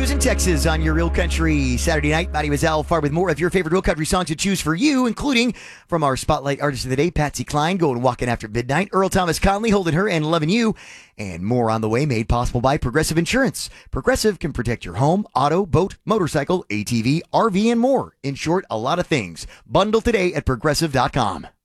In Texas on your Real Country Saturday night. Matty Mazzell, far with more of your favorite Real Country songs to choose for you, including from our Spotlight Artist of the Day, Patsy Cline, Going Walking After Midnight, Earl Thomas Conley, Holding Her and Loving You, and more on the way, made possible by Progressive Insurance. Progressive can protect your home, auto, boat, motorcycle, ATV, RV, and more. In short, a lot of things. Bundle today at Progressive.com.